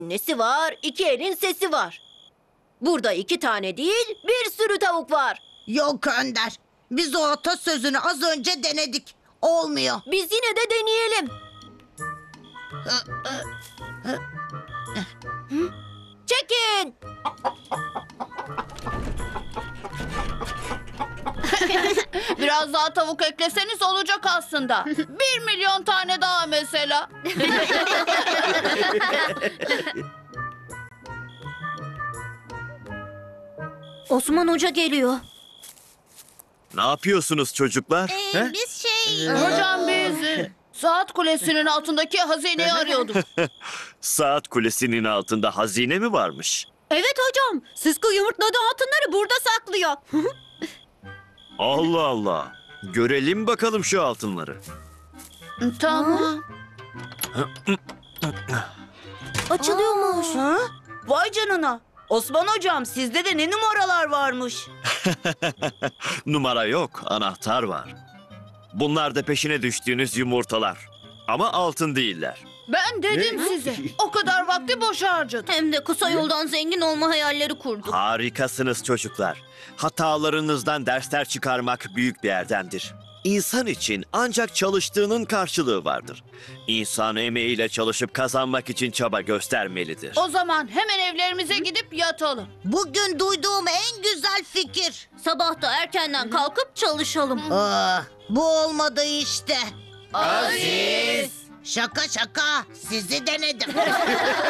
Nesi var? İki elin sesi var. Burada iki tane değil, bir sürü tavuk var. Yok Önder. Biz o atasözünü az önce denedik. Olmuyor. Biz yine de deneyelim. Çekin. Biraz daha tavuk ekleseniz olacak aslında. 1 milyon tane daha mesela. Osman Hoca geliyor. Ne yapıyorsunuz çocuklar? He? Biz Hocam biz saat kulesinin altındaki hazineyi arıyorduk. Saat kulesinin altında hazine mi varmış? Evet hocam. Sıskı yumurtladığı altınları burada saklıyor. Allah Allah. Görelim bakalım şu altınları. Tamam. Açılıyormuş. Vay canına. Osman hocam sizde de ne numaralar varmış. Numara yok, anahtar var. Bunlar da peşine düştüğünüz yumurtalar. Ama altın değiller. Ben dedim size. O kadar vakti boşa harcadım. Hem de kısa yoldan zengin olma hayalleri kurduk. Harikasınız çocuklar. Hatalarınızdan dersler çıkarmak büyük bir erdemdir. İnsan için ancak çalıştığının karşılığı vardır. İnsan emeğiyle çalışıp kazanmak için çaba göstermelidir. O zaman hemen evlerimize gidip yatalım. Bugün duyduğum en güzel fikir. Sabah da erkenden kalkıp çalışalım. Bu olmadı işte. Aziz. Şaka şaka. Sizi denedim.